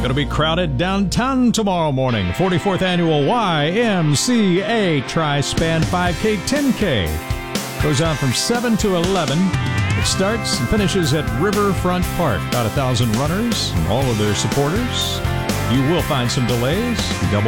Going to be crowded downtown tomorrow morning. 44th Annual YMCA Tri-Span 5K 10K. Goes on from 7 to 11. It starts and finishes at Riverfront Park. About 1,000 runners and all of their supporters. You will find some delays. Double